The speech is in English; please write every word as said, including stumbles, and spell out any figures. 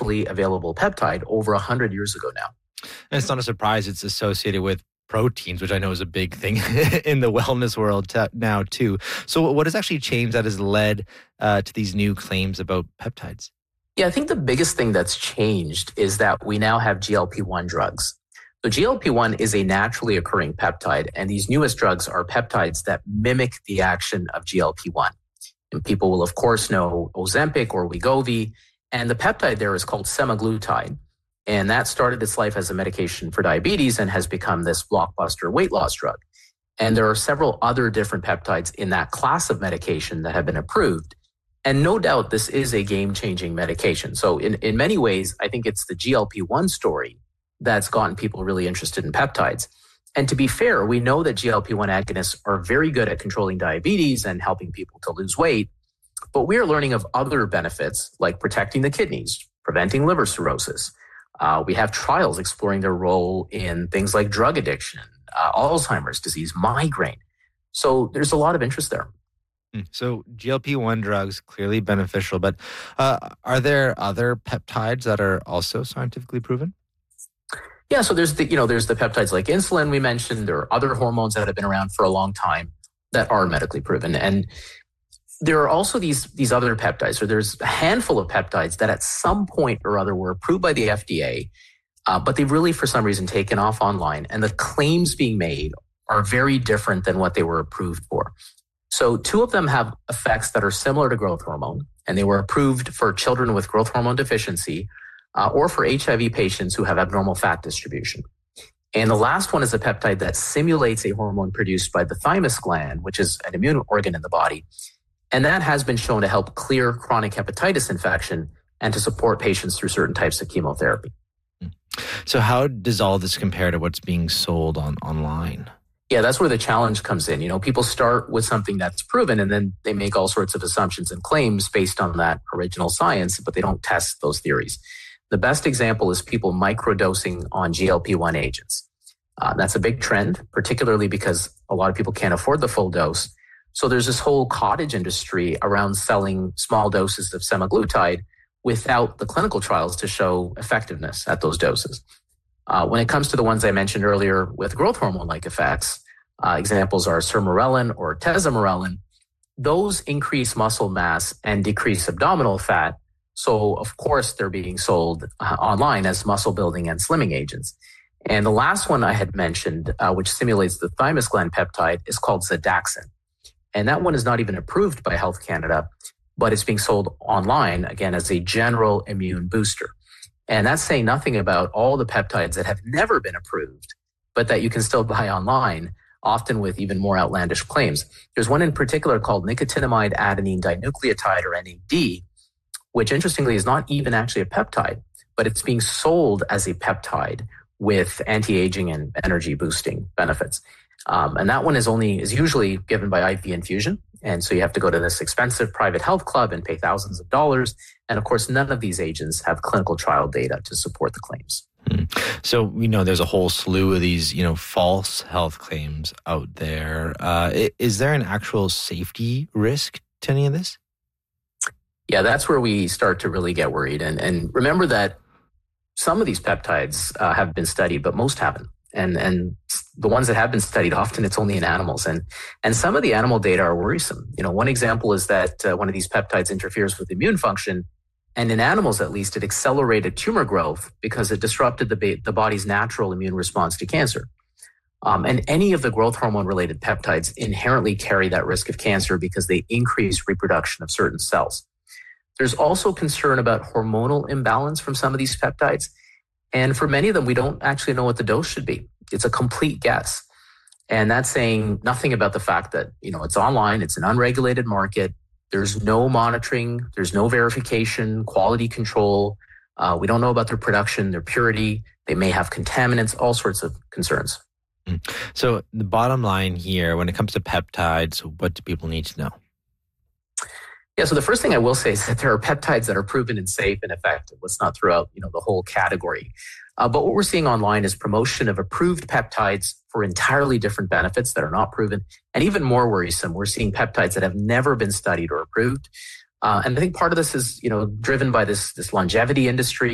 commercially available peptide over one hundred years ago now. And it's not a surprise it's associated with proteins, which I know is a big thing in the wellness world t- now too. So what has actually changed that has led uh, to these new claims about peptides? Yeah, I think the biggest thing that's changed is that we now have G L P one drugs. So G L P one is a naturally occurring peptide, and these newest drugs are peptides that mimic the action of G L P one. And people will, of course, know Ozempic or Wegovy, and the peptide there is called semaglutide. And that started its life as a medication for diabetes and has become this blockbuster weight loss drug. And there are several other different peptides in that class of medication that have been approved. And no doubt this is a game-changing medication. So in, in many ways, I think it's the G L P one story that's gotten people really interested in peptides. And to be fair, we know that G L P one agonists are very good at controlling diabetes and helping people to lose weight. But we are learning of other benefits like protecting the kidneys, preventing liver cirrhosis. Uh, we have trials exploring their role in things like drug addiction, uh, Alzheimer's disease, migraine. So there's a lot of interest there. So G L P one drugs, clearly beneficial, but uh, are there other peptides that are also scientifically proven? Yeah, so there's the, you know, there's the peptides like insulin we mentioned. There are other hormones that have been around for a long time that are medically proven. And there are also these, these other peptides. So there's a handful of peptides that at some point or other were approved by the F D A, uh, but they've really, for some reason, taken off online. And the claims being made are very different than what they were approved for. So two of them have effects that are similar to growth hormone, and they were approved for children with growth hormone deficiency uh, or for H I V patients who have abnormal fat distribution. And the last one is a peptide that simulates a hormone produced by the thymus gland, which is an immune organ in the body. And that has been shown to help clear chronic hepatitis infection and to support patients through certain types of chemotherapy. So how does all this compare to what's being sold on online? Yeah, that's where the challenge comes in. You know, people start with something that's proven and then they make all sorts of assumptions and claims based on that original science, but they don't test those theories. The best example is people microdosing on G L P one agents. Uh, that's a big trend, particularly because a lot of people can't afford the full dose. So there's this whole cottage industry around selling small doses of semaglutide without the clinical trials to show effectiveness at those doses. Uh, when it comes to the ones I mentioned earlier with growth hormone-like effects, uh, examples are sermorelin or tesamorelin. Those increase muscle mass and decrease abdominal fat. So, of course, they're being sold uh, online as muscle-building and slimming agents. And the last one I had mentioned, uh, which simulates the thymus gland peptide, is called Zadaxin. And that one is not even approved by Health Canada, but it's being sold online, again, as a general immune booster. And that's saying nothing about all the peptides that have never been approved, but that you can still buy online, often with even more outlandish claims. There's one in particular called nicotinamide adenine dinucleotide, or N A D, which interestingly is not even actually a peptide, but it's being sold as a peptide with anti-aging and energy boosting benefits. Um, and that one is only is usually given by I V infusion. And so you have to go to this expensive private health club and pay thousands of dollars. And of course, none of these agents have clinical trial data to support the claims. Hmm. So we know there's a whole slew of these, you know, false health claims out there. Uh, is there an actual safety risk to any of this? Yeah, that's where we start to really get worried. And, and remember that some of these peptides uh, have been studied, but most haven't. And and the ones that have been studied, often it's only in animals. And and some of the animal data are worrisome. You know, one example is that uh, one of these peptides interferes with immune function. And in animals, at least, it accelerated tumor growth because it disrupted the, ba- the body's natural immune response to cancer. Um, and any of the growth hormone-related peptides inherently carry that risk of cancer because they increase reproduction of certain cells. There's also concern about hormonal imbalance from some of these peptides. And for many of them, we don't actually know what the dose should be. It's a complete guess. And that's saying nothing about the fact that, you know, it's online, it's an unregulated market. There's no monitoring, there's no verification, quality control. Uh, we don't know about their production, their purity. They may have contaminants, all sorts of concerns. So the bottom line here, when it comes to peptides, what do people need to know? Yeah, so the first thing I will say is that there are peptides that are proven and safe and effective. Let's not throw out, you know, the whole category. Uh, but what we're seeing online is promotion of approved peptides for entirely different benefits that are not proven. And even more worrisome, we're seeing peptides that have never been studied or approved. Uh, and I think part of this is, you know, driven by this, this longevity industry.